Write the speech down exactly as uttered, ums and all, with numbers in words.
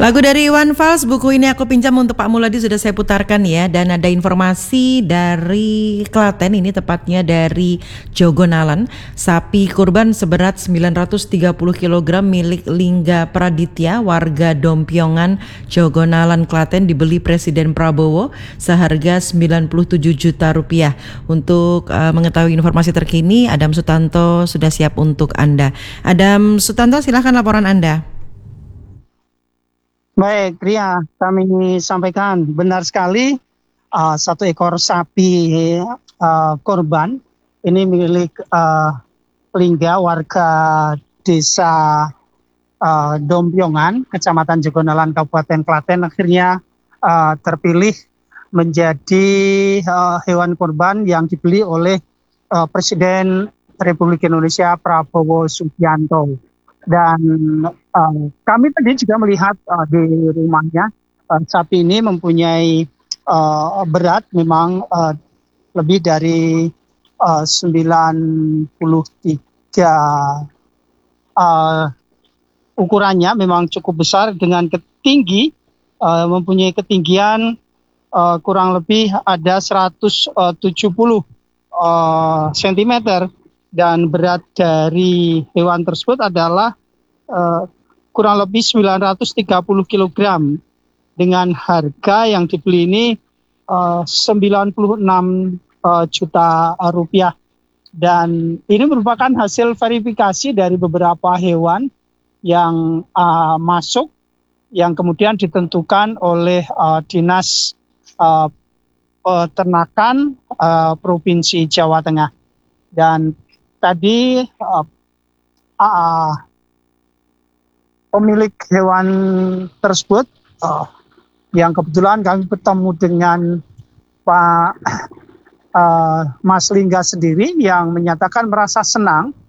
Lagu dari Iwan Fals, buku ini aku pinjam untuk Pak Muladi sudah saya putarkan ya. Dan ada informasi dari Klaten, ini tepatnya dari Jogonalan. Sapi kurban seberat sembilan ratus tiga puluh kilogram milik Lingga Praditya, warga Dompiongan, Jogonalan, Klaten, dibeli Presiden Prabowo seharga sembilan puluh tujuh juta rupiah. Untuk uh, mengetahui informasi terkini, Adam Sutanto sudah siap untuk Anda. Adam Sutanto, silakan laporan Anda. Baik, Ria, kami sampaikan benar sekali uh, satu ekor sapi uh, korban ini milik uh, Lingga, warga desa uh, Dompiongan, Kecamatan Jogonalan, Kabupaten Klaten, akhirnya uh, terpilih menjadi uh, hewan kurban yang dibeli oleh uh, Presiden Republik Indonesia Prabowo Subianto. Dan uh, kami tadi juga melihat uh, di rumahnya uh, sapi ini mempunyai uh, berat memang uh, lebih dari uh, sembilan puluh tiga uh, ukurannya memang cukup besar dengan ketinggi uh, mempunyai ketinggian uh, kurang lebih ada seratus tujuh puluh uh, sentimeter. Dan berat dari hewan tersebut adalah uh, kurang lebih sembilan ratus tiga puluh kilogram dengan harga yang dibeli ini uh, sembilan puluh enam uh, juta rupiah. Dan ini merupakan hasil verifikasi dari beberapa hewan yang uh, masuk yang kemudian ditentukan oleh uh, Dinas uh, Peternakan uh, Provinsi Jawa Tengah. Dan tadi uh, uh, pemilik hewan tersebut uh, yang kebetulan kami bertemu dengan Pak uh, Mas Lingga sendiri yang menyatakan merasa senang